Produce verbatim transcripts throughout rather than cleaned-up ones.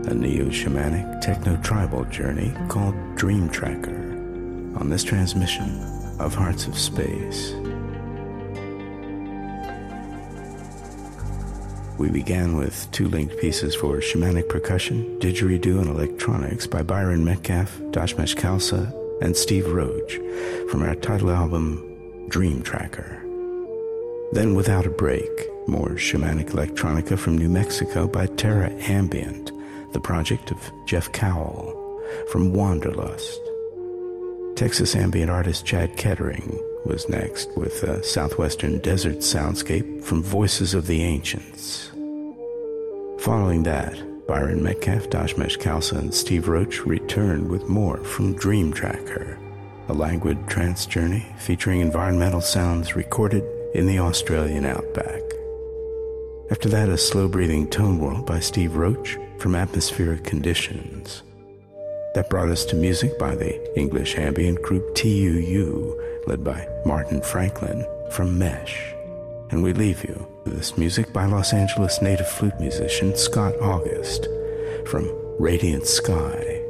a neo-shamanic techno-tribal journey called Dream Tracker on this transmission of Hearts of Space. We began with two linked pieces for shamanic percussion, didgeridoo, and electronics by Byron Metcalf, Dashmesh Khalsa, and Steve Roach from our title album, Dream Tracker. Then Without a Break, more shamanic electronica from New Mexico by Terra Ambient, the project of Jeff Cowell from Wanderlust. Texas ambient artist Chad Kettering was next with a southwestern desert soundscape from Voices of the Ancients. Following that, Byron Metcalf, Dashmesh Khalsa, and Steve Roach returned with more from Dream Tracker, a languid trance journey featuring environmental sounds recorded in the Australian outback. After that, a slow-breathing tone world by Steve Roach from Atmospheric Conditions. That brought us to music by the English ambient group T U U, led by Martin Franklin from Mesh. And we leave you with this music by Los Angeles native flute musician Scott August from Radiant Sky.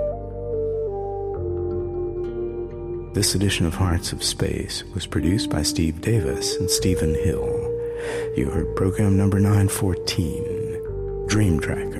This edition of Hearts of Space was produced by Steve Davis and Stephen Hill. You heard program number nine fourteen, Dream Tracker.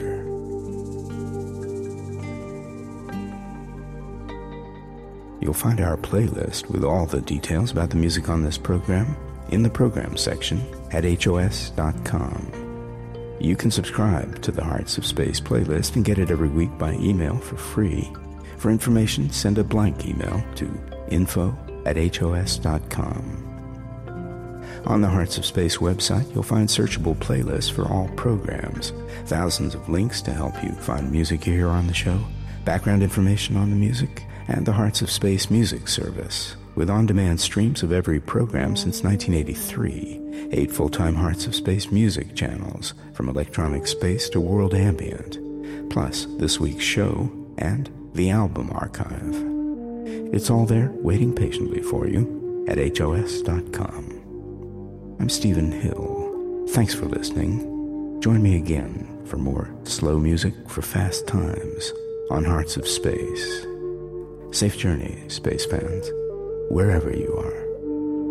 You'll find our playlist with all the details about the music on this program in the program section at H O S dot com. You can subscribe to the Hearts of Space playlist and get it every week by email for free. For information, send a blank email to info at H O S dot com. On the Hearts of Space website, you'll find searchable playlists for all programs, thousands of links to help you find music you hear on the show, background information on the music, and the Hearts of Space music service, with on-demand streams of every program since nineteen eighty-three, eight full-time Hearts of Space music channels, from electronic space to world ambient, plus this week's show and the album archive. It's all there waiting patiently for you at H O S dot com. I'm Stephen Hill. Thanks for listening. Join me again for more slow music for fast times on Hearts of Space. Safe journey, space fans, wherever you are.